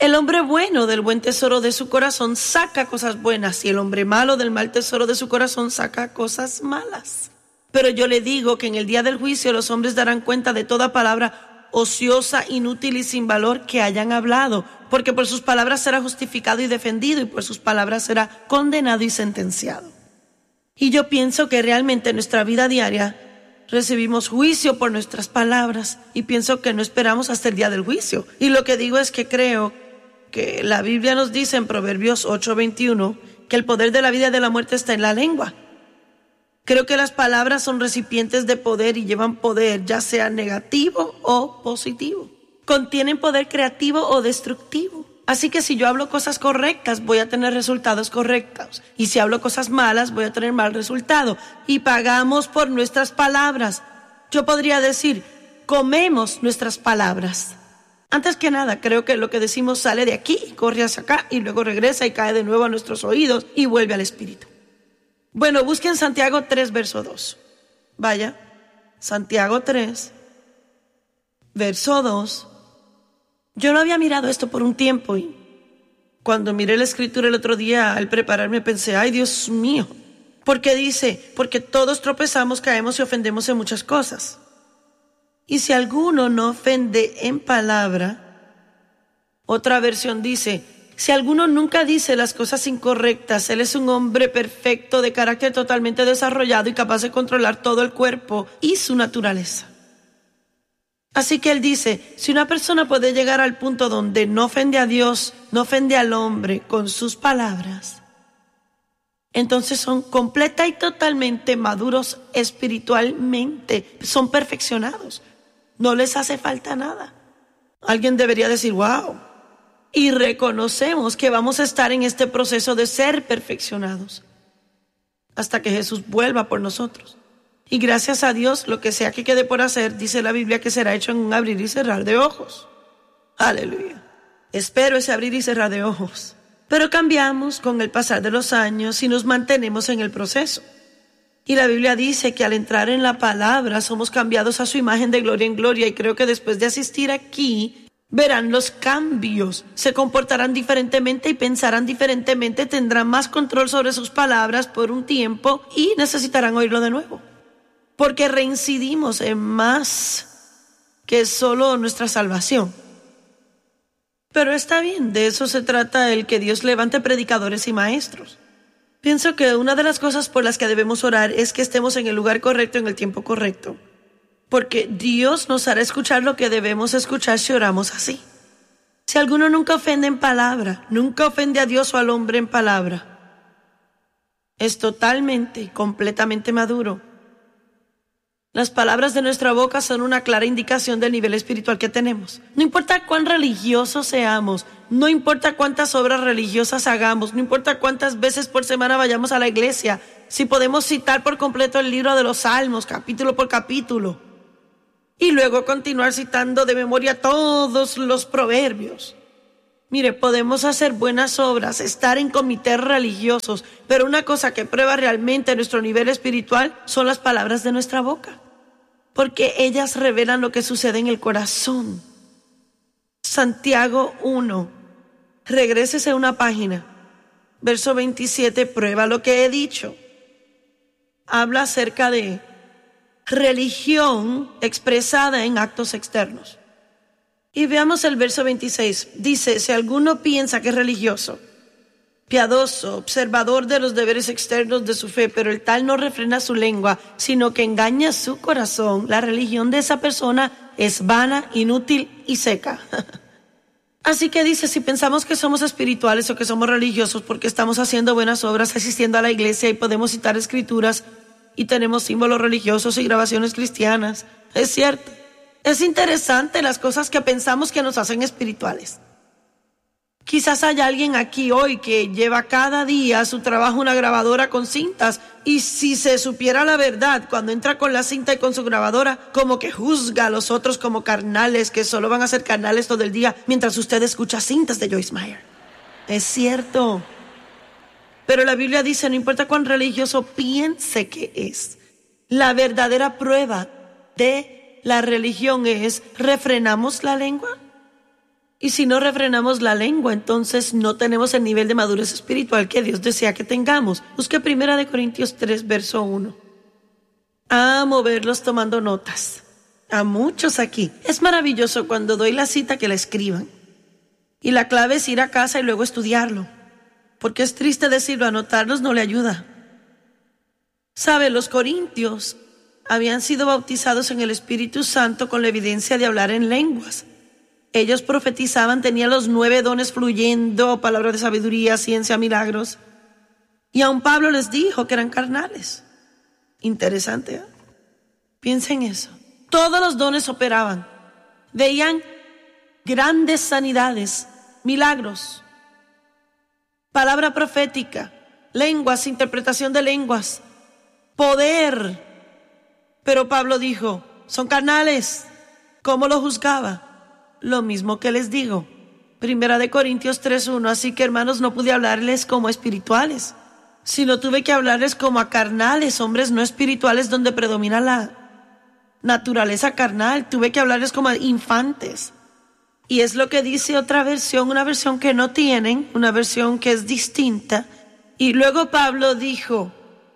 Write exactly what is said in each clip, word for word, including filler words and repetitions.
El hombre bueno del buen tesoro de su corazón saca cosas buenas, y el hombre malo del mal tesoro de su corazón saca cosas malas. Pero yo le digo que en el día del juicio los hombres darán cuenta de toda palabra ociosa, inútil y sin valor que hayan hablado, porque por sus palabras será justificado y defendido, y por sus palabras será condenado y sentenciado. Y yo pienso que realmente en nuestra vida diaria recibimos juicio por nuestras palabras, y pienso que no esperamos hasta el día del juicio. Y lo que digo es que creo que la Biblia nos dice en Proverbios ocho veintiuno que el poder de la vida y de la muerte está en la lengua. Creo que las palabras son recipientes de poder y llevan poder, ya sea negativo o positivo. Contienen poder creativo o destructivo. Así que si yo hablo cosas correctas, voy a tener resultados correctos. Y si hablo cosas malas, voy a tener mal resultado. Y pagamos por nuestras palabras. Yo podría decir, comemos nuestras palabras. Antes que nada, creo que lo que decimos sale de aquí, corre hacia acá y luego regresa y cae de nuevo a nuestros oídos y vuelve al espíritu. Bueno, busquen Santiago tres, verso dos. Vaya, Santiago tres, verso dos. Yo no había mirado esto por un tiempo, y cuando miré la escritura el otro día al prepararme pensé, ay Dios mío, ¿por qué dice? Porque todos tropezamos, caemos y ofendemos en muchas cosas. Y si alguno no ofende en palabra, otra versión dice, si alguno nunca dice las cosas incorrectas, él es un hombre perfecto, de carácter totalmente desarrollado y capaz de controlar todo el cuerpo y su naturaleza. Así que él dice, si una persona puede llegar al punto donde no ofende a Dios, no ofende al hombre con sus palabras, entonces son completa y totalmente maduros espiritualmente, son perfeccionados, no les hace falta nada. Alguien debería decir, wow. Y reconocemos que vamos a estar en este proceso de ser perfeccionados hasta que Jesús vuelva por nosotros. Y gracias a Dios, lo que sea que quede por hacer, dice la Biblia que será hecho en un abrir y cerrar de ojos. Aleluya. Espero ese abrir y cerrar de ojos. Pero cambiamos con el pasar de los años y nos mantenemos en el proceso. Y la Biblia dice que al entrar en la palabra somos cambiados a su imagen de gloria en gloria, y creo que después de asistir aquí verán los cambios, se comportarán diferentemente y pensarán diferentemente, tendrán más control sobre sus palabras por un tiempo y necesitarán oírlo de nuevo. Porque reincidimos en más que solo nuestra salvación. Pero está bien, de eso se trata el que Dios levante predicadores y maestros. Pienso que una de las cosas por las que debemos orar es que estemos en el lugar correcto en el tiempo correcto. Porque Dios nos hará escuchar lo que debemos escuchar si oramos así. Si alguno nunca ofende en palabra, nunca ofende a Dios o al hombre en palabra, es totalmente y completamente maduro. Las palabras de nuestra boca son una clara indicación del nivel espiritual que tenemos. No importa cuán religiosos seamos, no importa cuántas obras religiosas hagamos, no importa cuántas veces por semana vayamos a la iglesia, si podemos citar por completo el libro de los Salmos, capítulo por capítulo, y luego continuar citando de memoria todos los proverbios. Mire, podemos hacer buenas obras, estar en comités religiosos, pero una cosa que prueba realmente nuestro nivel espiritual son las palabras de nuestra boca, porque ellas revelan lo que sucede en el corazón. Santiago uno, regrésese a una página, verso veintisiete, prueba lo que he dicho. Habla acerca de religión expresada en actos externos. Y veamos el verso veintiséis. Dice, si alguno piensa que es religioso, piadoso, observador de los deberes externos de su fe, pero el tal no refrena su lengua, sino que engaña su corazón, la religión de esa persona es vana, inútil y seca. Así que dice, si pensamos que somos espirituales o que somos religiosos porque estamos haciendo buenas obras, asistiendo a la iglesia y podemos citar escrituras y tenemos símbolos religiosos y grabaciones cristianas, es cierto. Es interesante las cosas que pensamos que nos hacen espirituales. Quizás haya alguien aquí hoy que lleva cada día a su trabajo una grabadora con cintas, y si se supiera la verdad, cuando entra con la cinta y con su grabadora, como que juzga a los otros como carnales, que solo van a ser carnales todo el día mientras usted escucha cintas de Joyce Meyer. Es cierto. Pero la Biblia dice, no importa cuán religioso piense que es, la verdadera prueba de la religión es, ¿refrenamos la lengua? Y si no refrenamos la lengua, entonces no tenemos el nivel de madurez espiritual que Dios desea que tengamos. Busque primera de Corintios tres, verso uno. Amo verlos tomando notas. A muchos aquí. Es maravilloso cuando doy la cita que la escriban. Y la clave es ir a casa y luego estudiarlo. Porque es triste decirlo, anotarlos no le ayuda. Sabe, los corintios habían sido bautizados en el Espíritu Santo con la evidencia de hablar en lenguas. Ellos profetizaban, tenían los nueve dones fluyendo, palabras de sabiduría, ciencia, milagros. Y aun Pablo les dijo que eran carnales. Interesante, ¿eh? Piensa en eso. Todos los dones operaban. Veían grandes sanidades, milagros, palabra profética, lenguas, interpretación de lenguas, poder. Pero Pablo dijo, son carnales. ¿Cómo lo juzgaba? Lo mismo que les digo. Primera de Corintios tres uno. Así que, hermanos, no pude hablarles como espirituales, sino tuve que hablarles como a carnales, hombres no espirituales, donde predomina la naturaleza carnal. Tuve que hablarles como a infantes. Y es lo que dice otra versión, una versión que no tienen, una versión que es distinta. Y luego Pablo dijo,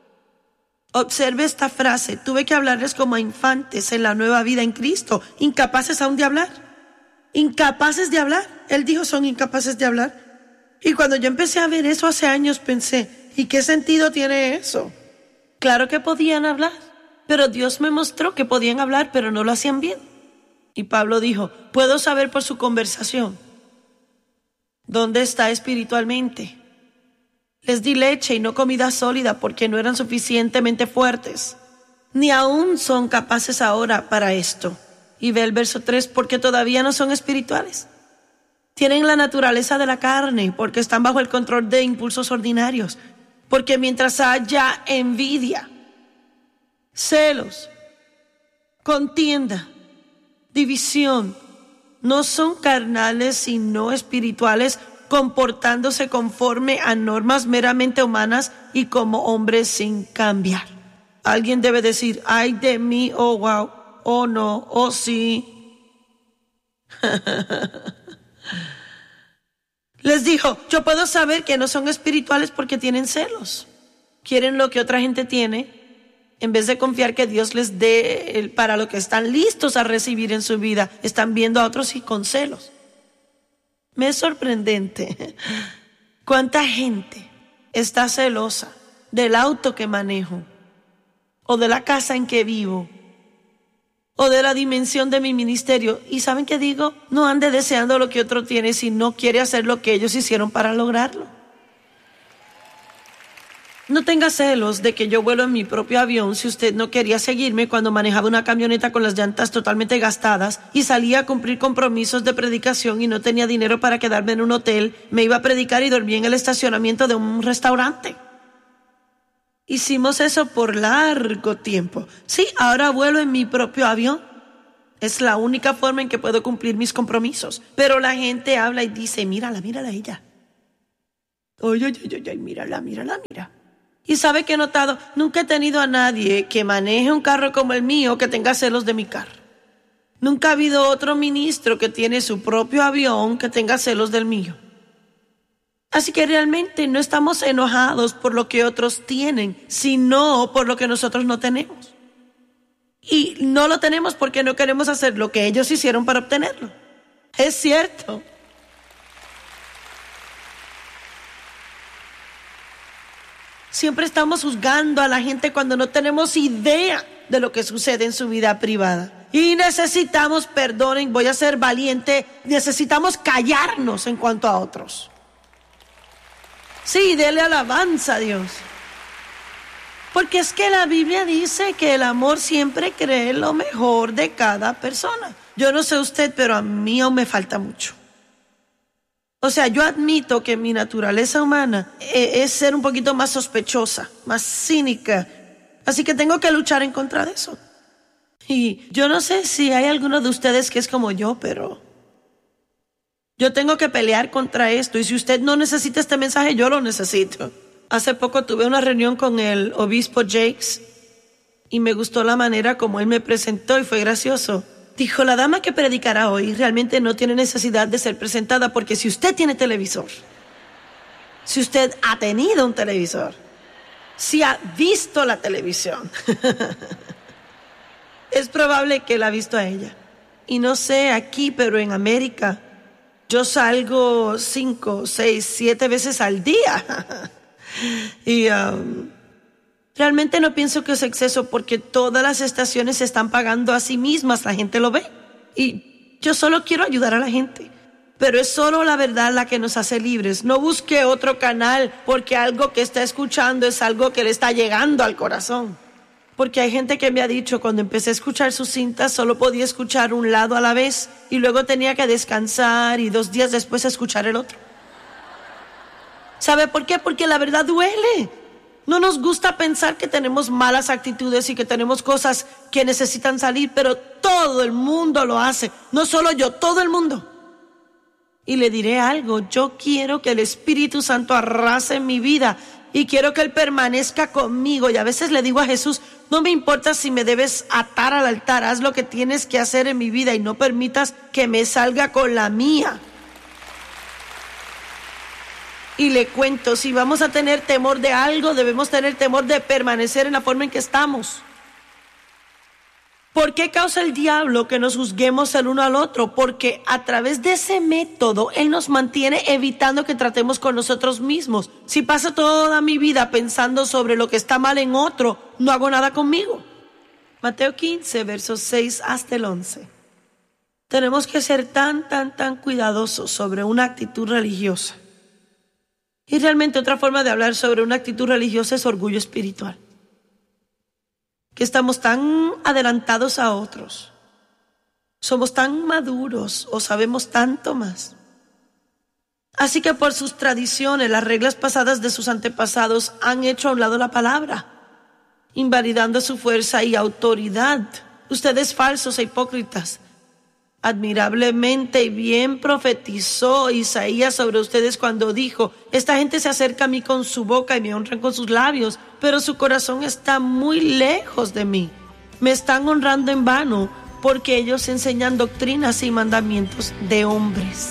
observe esta frase, tuve que hablarles como a infantes en la nueva vida en Cristo, incapaces aún de hablar. Incapaces de hablar. Él dijo, son incapaces de hablar. Y cuando yo empecé a ver eso hace años, pensé, ¿y qué sentido tiene eso? Claro que podían hablar, pero Dios me mostró que podían hablar, pero no lo hacían bien. Y Pablo dijo, puedo saber por su conversación dónde está espiritualmente. Les di leche y no comida sólida porque no eran suficientemente fuertes. Ni aún son capaces ahora para esto. Y ve el verso tres, porque todavía no son espirituales. Tienen la naturaleza de la carne, porque están bajo el control de impulsos ordinarios. Porque mientras haya envidia, celos, contienda, división, no son carnales sino espirituales, comportándose conforme a normas meramente humanas y como hombres sin cambiar. Alguien debe decir, ay de mí, oh wow. Oh no, oh sí. Les dijo, yo puedo saber que no son espirituales porque tienen celos. Quieren lo que otra gente tiene, en vez de confiar que Dios les dé para lo que están listos a recibir en su vida. Están viendo a otros y con celos. Me es sorprendente cuánta gente está celosa del auto que manejo, o de la casa en que vivo, o de la dimensión de mi ministerio. ¿Y saben qué digo? No ande deseando lo que otro tiene si no quiere hacer lo que ellos hicieron para lograrlo. No tenga celos de que yo vuelo en mi propio avión si usted no quería seguirme cuando manejaba una camioneta con las llantas totalmente gastadas y salía a cumplir compromisos de predicación y no tenía dinero para quedarme en un hotel. Me iba a predicar y dormí en el estacionamiento de un restaurante. Hicimos eso por largo tiempo. Sí, ahora vuelo en mi propio avión. Es la única forma en que puedo cumplir mis compromisos. Pero la gente habla y dice, mírala, mírala a ella. Oye, oye, oye, oye, mírala, mírala, mira. Y sabe que he notado, nunca he tenido a nadie que maneje un carro como el mío que tenga celos de mi carro. Nunca ha habido otro ministro que tiene su propio avión que tenga celos del mío. Así que realmente no estamos enojados por lo que otros tienen, sino por lo que nosotros no tenemos. Y no lo tenemos porque no queremos hacer lo que ellos hicieron para obtenerlo. Es cierto. Siempre estamos juzgando a la gente cuando no tenemos idea de lo que sucede en su vida privada. Y necesitamos, perdonen, voy a ser valiente, necesitamos callarnos en cuanto a otros. Sí, dele alabanza a Dios. Porque es que la Biblia dice que el amor siempre cree lo mejor de cada persona. Yo no sé usted, pero a mí aún me falta mucho. O sea, yo admito que mi naturaleza humana es ser un poquito más sospechosa, más cínica. Así que tengo que luchar en contra de eso. Y yo no sé si hay alguno de ustedes que es como yo, pero yo tengo que pelear contra esto. Y si usted no necesita este mensaje, yo lo necesito. Hace poco tuve una reunión con el obispo Jakes y me gustó la manera como él me presentó y fue gracioso. Dijo, la dama que predicará hoy realmente no tiene necesidad de ser presentada, porque si usted tiene televisor, si usted ha tenido un televisor, si ha visto la televisión, es probable que la ha visto a ella. Y no sé aquí, pero en América, yo salgo cinco, seis, siete veces al día. y um, realmente no pienso que es exceso, porque todas las estaciones se están pagando a sí mismas, la gente lo ve. Y yo solo quiero ayudar a la gente. Pero es solo la verdad la que nos hace libres. No busque otro canal, porque algo que está escuchando es algo que le está llegando al corazón. Porque hay gente que me ha dicho, cuando empecé a escuchar sus cintas, solo podía escuchar un lado a la vez y luego tenía que descansar y dos días después escuchar el otro. ¿Sabe por qué? Porque la verdad duele. No nos gusta pensar que tenemos malas actitudes y que tenemos cosas que necesitan salir, pero todo el mundo lo hace. No solo yo, todo el mundo. Y le diré algo, yo quiero que el Espíritu Santo arrase en mi vida y quiero que Él permanezca conmigo. Y a veces le digo a Jesús, no me importa si me debes atar al altar, haz lo que tienes que hacer en mi vida y no permitas que me salga con la mía. Y le cuento, si vamos a tener temor de algo, debemos tener temor de permanecer en la forma en que estamos. ¿Por qué causa el diablo que nos juzguemos el uno al otro? Porque a través de ese método, él nos mantiene evitando que tratemos con nosotros mismos. Si paso toda mi vida pensando sobre lo que está mal en otro, no hago nada conmigo. Mateo quince, versos seis hasta el once. Tenemos que ser tan, tan, tan cuidadosos sobre una actitud religiosa. Y realmente otra forma de hablar sobre una actitud religiosa es orgullo espiritual. Que estamos tan adelantados a otros, somos tan maduros o sabemos tanto más. Así que por sus tradiciones, las reglas pasadas de sus antepasados han hecho a un lado la palabra, invalidando su fuerza y autoridad. Ustedes falsos e hipócritas, admirablemente y bien profetizó Isaías sobre ustedes cuando dijo, esta gente se acerca a mí con su boca y me honran con sus labios, pero su corazón está muy lejos de mí. Me están honrando en vano, porque ellos enseñan doctrinas y mandamientos de hombres.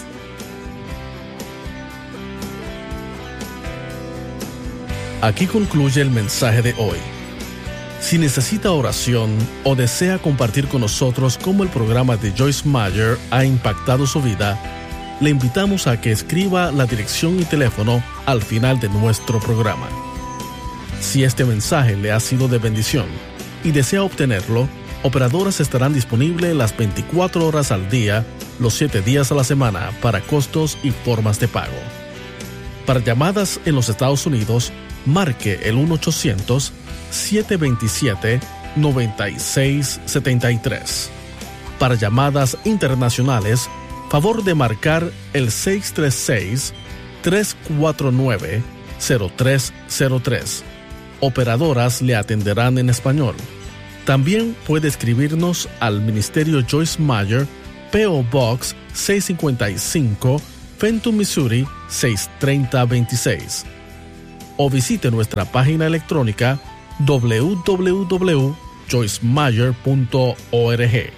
Aquí concluye el mensaje de hoy. Si necesita oración o desea compartir con nosotros cómo el programa de Joyce Meyer ha impactado su vida, le invitamos a que escriba la dirección y teléfono al final de nuestro programa. Si este mensaje le ha sido de bendición y desea obtenerlo, operadoras estarán disponibles las veinticuatro horas al día, los siete días a la semana, para costos y formas de pago. Para llamadas en los Estados Unidos, marque el uno ochocientos, siete dos siete, nueve seis siete tres. Para llamadas internacionales, favor de marcar el seis tres seis, tres cuatro nueve, cero tres cero tres. Operadoras le atenderán en español. También puede escribirnos al Ministerio Joyce Meyer, P O Box seiscientos cincuenta y cinco, Fenton, Missouri seis tres cero dos seis. O visite nuestra página electrónica doble u doble u doble u punto joyce meyer punto org.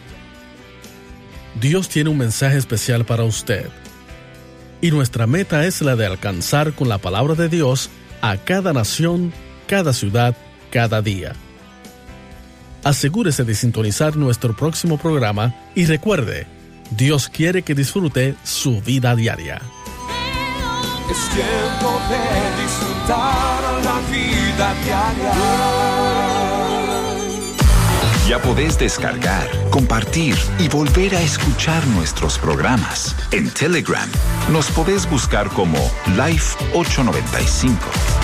Dios tiene un mensaje especial para usted. Y nuestra meta es la de alcanzar con la palabra de Dios a cada nación, cada ciudad, cada día. Asegúrese de sintonizar nuestro próximo programa y recuerde, Dios quiere que disfrute su vida diaria. Es tiempo de disfrutar la vida diaria. Ya podés descargar, compartir y volver a escuchar nuestros programas. En Telegram nos podés buscar como Life ocho noventa y cinco.